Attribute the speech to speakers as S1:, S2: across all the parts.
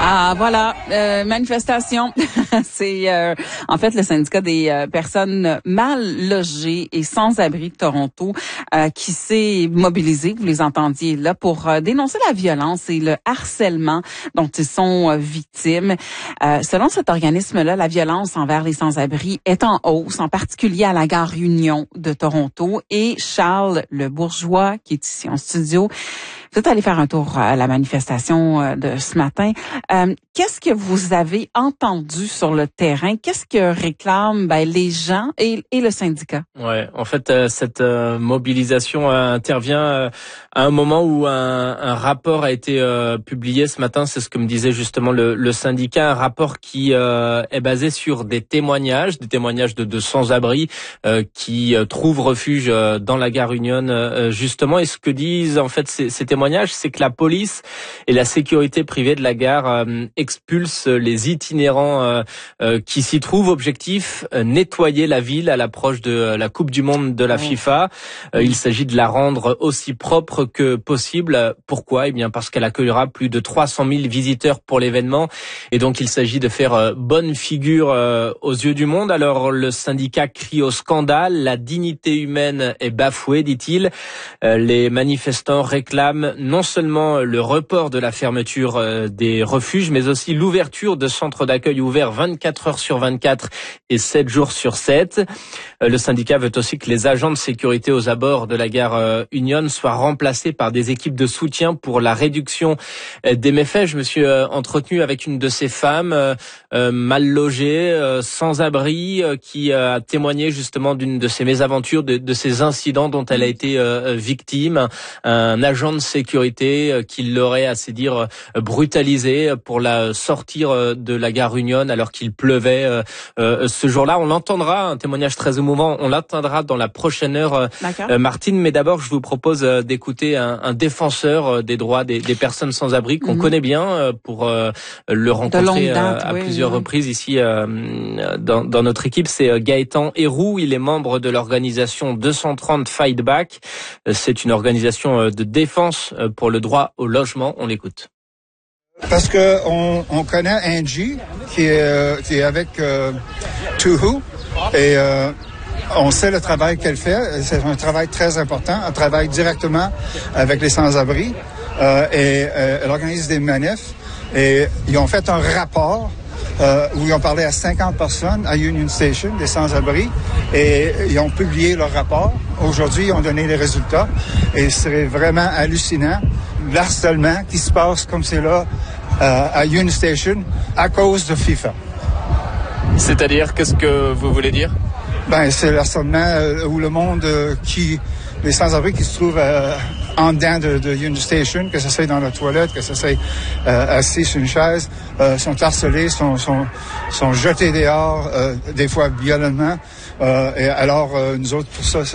S1: Ah voilà, manifestation. C'est en fait le syndicat des personnes mal logées et sans abri de Toronto qui s'est mobilisé, vous les entendiez là, pour dénoncer la violence et le harcèlement dont ils sont victimes. Selon cet organisme-là, la violence envers les sans-abri est en hausse, en particulier à la gare Union de Toronto. Et Charles Le Bourgeois, qui est ici en studio, vous êtes allé faire un tour à la manifestation de ce matin. Qu'est-ce que vous avez entendu sur le terrain? Qu'est-ce que réclament les gens et le syndicat?
S2: Ouais, en fait, cette mobilisation intervient à un moment où un rapport a été publié ce matin. C'est ce que me disait justement le syndicat, un rapport qui est basé sur des témoignages de sans-abri qui trouvent refuge dans la gare Union justement. Et ce que disent en fait ces témoignages, c'est que la police et la sécurité privée de la gare expulsent les itinérants qui s'y trouvent. Objectif, nettoyer la ville à l'approche de la Coupe du Monde de la FIFA. Il s'agit de la rendre aussi propre que possible. Pourquoi ? Eh bien parce qu'elle accueillera plus de 300 000 visiteurs pour l'événement. Et donc il s'agit de faire bonne figure aux yeux du monde. Alors le syndicat crie au scandale. La dignité humaine est bafouée, dit-il. Les manifestants réclament non seulement le report de la fermeture des refuges, mais aussi l'ouverture de centres d'accueil ouverts 24 heures sur 24 et 7 jours sur 7. Le syndicat veut aussi que les agents de sécurité aux abords de la gare Union soient remplacés par des équipes de soutien pour la réduction des méfaits. Je me suis entretenu avec une de ces femmes mal logées, sans abri, qui a témoigné justement d'une de ces mésaventures, de ces incidents dont elle a été victime. Un agent de sécurité qui l'aurait, à se dire, brutalisé pour la sortir de la gare Union alors qu'il pleuvait ce jour-là. On l'entendra, un témoignage très émouvant, on l'atteindra dans la prochaine heure, Martine. Mais d'abord, je vous propose d'écouter un défenseur des droits des personnes sans abri qu'on connaît bien pour le rencontrer à plusieurs reprises ici dans notre équipe. C'est Gaëtan Héroux. Il est membre de l'organisation 230 Fight Back. C'est une organisation de défense pour le droit au logement. On l'écoute.
S3: Parce que on connaît Angie qui est avec Toohoo et on sait le travail qu'elle fait. C'est un travail très important. Elle travaille directement avec les sans-abri et elle organise des manifs. Et ils ont fait un rapport où ils ont parlé à 50 personnes à Union Station, des sans-abri, et ils ont publié leur rapport. Aujourd'hui, ils ont donné les résultats et c'est vraiment hallucinant l'harcèlement qui se passe comme c'est là à Union Station à cause de FIFA.
S2: C'est-à-dire, qu'est-ce que vous voulez dire?
S3: C'est l'harcèlement où le monde les sans-abri qui se trouvent en dedans de Union Station, que ça soit dans la toilette, que ça soit assis sur une chaise, sont harcelés, sont jetés dehors, des fois violemment. Et alors, nous autres, pour ça,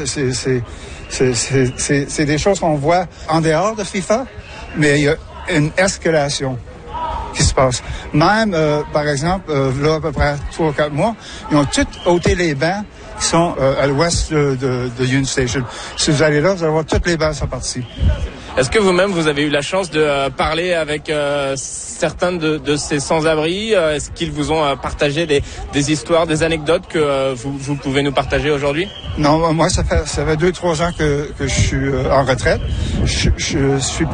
S3: c'est des choses qu'on voit en dehors de FIFA, mais il y a une escalation qui se passe. Même, par exemple, là, à peu près 3 ou 4 mois, ils ont tous ôté les bancs qui sont à l'ouest de Union Station. Si vous allez là, vous allez voir toutes les bancs sont partis.
S2: Est-ce que vous-même, vous avez eu la chance de parler avec certains de ces sans-abri? Est-ce qu'ils vous ont partagé des histoires, des anecdotes que vous pouvez nous partager aujourd'hui?
S3: Non, moi, ça fait 2-3 ans que je suis en retraite. Je suis